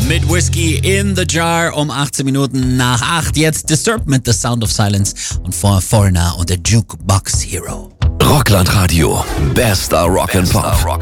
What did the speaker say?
Mit Whiskey in the Jar um 18 Minuten nach 8. Jetzt Disturbed mit The Sound of Silence und vor Foreigner und der Jukebox Hero. Rockland Radio. Bester Rock and Pop.